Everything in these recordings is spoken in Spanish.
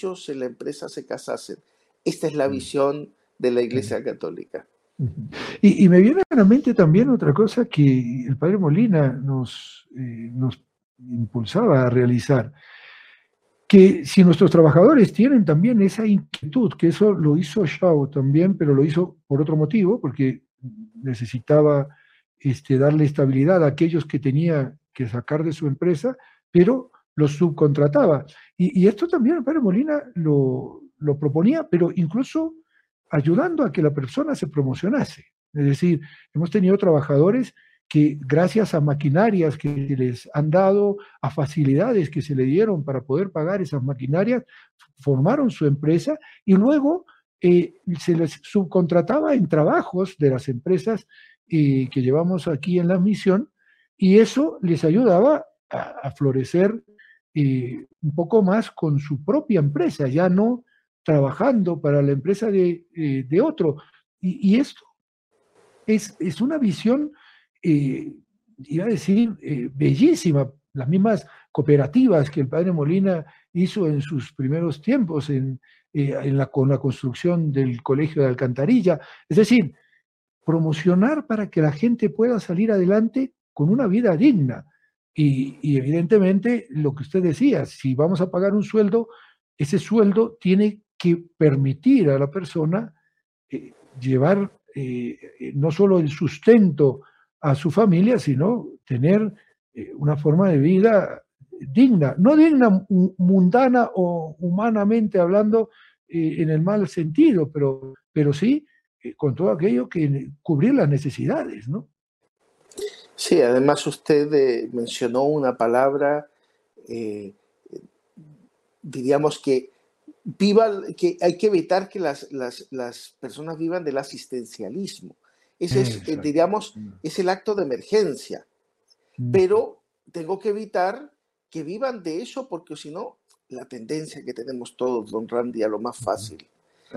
muchos en la empresa se casasen. Esta es la visión de la Iglesia Católica. Y me viene a la mente también otra cosa que el padre Molina nos impulsaba a realizar, que si nuestros trabajadores tienen también esa inquietud, que eso lo hizo Shaw también, pero lo hizo por otro motivo, porque necesitaba darle estabilidad a aquellos que tenía que sacar de su empresa, pero los subcontrataba. Y esto también el padre Molina lo proponía, pero incluso ayudando a que la persona se promocionase. Es decir, hemos tenido trabajadores que gracias a maquinarias que les han dado, a facilidades que se le dieron para poder pagar esas maquinarias, formaron su empresa y luego se les subcontrataba en trabajos de las empresas que llevamos aquí en la misión, y eso les ayudaba a florecer un poco más con su propia empresa, ya no trabajando para la empresa de otro. Y esto es una visión, iba a decir, bellísima. Las mismas cooperativas que el padre Molina hizo en sus primeros tiempos con la construcción del Colegio de Alcantarilla. Es decir, promocionar para que la gente pueda salir adelante con una vida digna. Y evidentemente, lo que usted decía, si vamos a pagar un sueldo, ese sueldo tiene que permitir a la persona llevar no solo el sustento a su familia, sino tener una forma de vida digna, no digna mundana o humanamente hablando en el mal sentido, pero sí con todo aquello que cubrir las necesidades, ¿no? Sí, además usted mencionó una palabra, eh, diríamos que que hay que evitar que las personas vivan del asistencialismo. Ese es, diríamos, es el acto de emergencia. Pero tengo que evitar que vivan de eso, porque si no, la tendencia que tenemos todos, don Randy, a lo más fácil.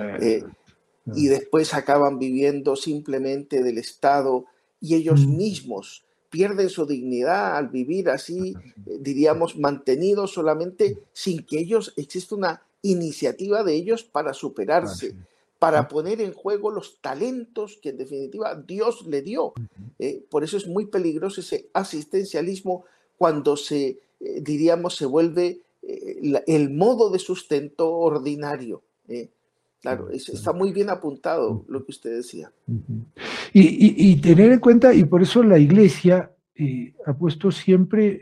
Y después acaban viviendo simplemente del Estado y ellos mismos pierden su dignidad al vivir así, diríamos, mantenidos solamente sin que exista una iniciativa de ellos para superarse, para poner en juego los talentos que en definitiva Dios le dio. Por eso es muy peligroso ese asistencialismo cuando diríamos, se vuelve el modo de sustento ordinario. Claro, está muy bien apuntado lo que usted decía. Y tener en cuenta, y por eso la Iglesia ha puesto siempre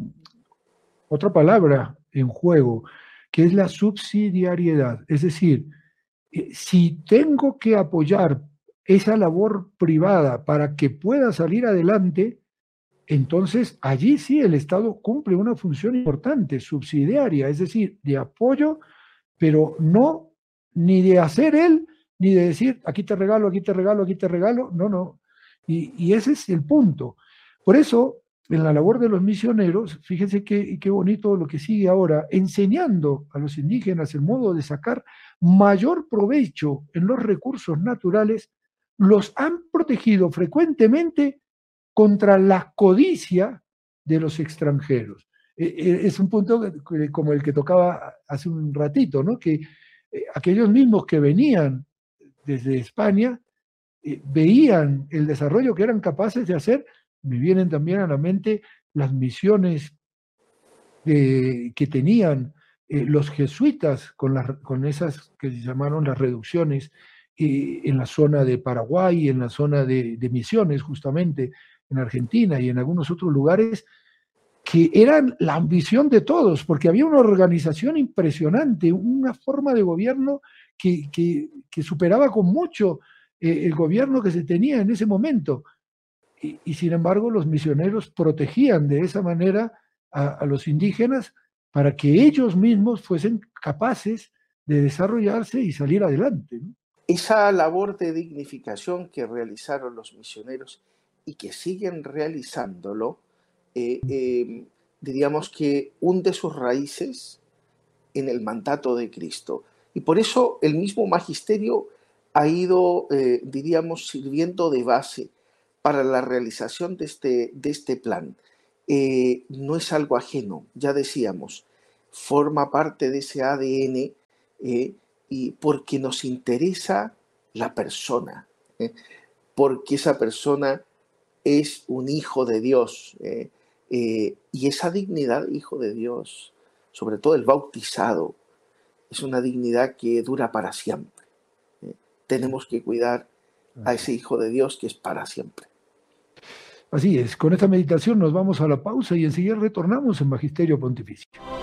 otra palabra en juego, que es la subsidiariedad. Es decir, si tengo que apoyar esa labor privada para que pueda salir adelante, entonces allí sí el Estado cumple una función importante, subsidiaria, es decir, de apoyo, pero no ni de hacer él, ni de decir, aquí te regalo, aquí te regalo, aquí te regalo, no, no. Y ese es el punto. Por eso, en la labor de los misioneros, fíjense qué bonito lo que sigue ahora, enseñando a los indígenas el modo de sacar mayor provecho en los recursos naturales, los han protegido frecuentemente contra la codicia de los extranjeros. Es un punto como el que tocaba hace un ratito, ¿no? Que aquellos mismos que venían desde España veían el desarrollo que eran capaces de hacer. Me vienen también a la mente las misiones que tenían los jesuitas con esas que se llamaron las reducciones en la zona de Paraguay, en la zona de Misiones, justamente en Argentina y en algunos otros lugares, que eran la ambición de todos, porque había una organización impresionante, una forma de gobierno que superaba con mucho el gobierno que se tenía en ese momento. Y sin embargo, los misioneros protegían de esa manera a los indígenas para que ellos mismos fuesen capaces de desarrollarse y salir adelante, ¿no? Esa labor de dignificación que realizaron los misioneros y que siguen realizándolo, diríamos que hunde sus raíces en el mandato de Cristo. Y por eso el mismo magisterio ha ido, diríamos, sirviendo de base para la realización de este plan. No es algo ajeno, ya decíamos, forma parte de ese ADN y porque nos interesa la persona, porque esa persona es un hijo de Dios, y esa dignidad de hijo de Dios, sobre todo el bautizado, es una dignidad que dura para siempre. Tenemos que cuidar a ese hijo de Dios que es para siempre. Así es, con esta meditación nos vamos a la pausa y enseguida retornamos en Magisterio Pontificio.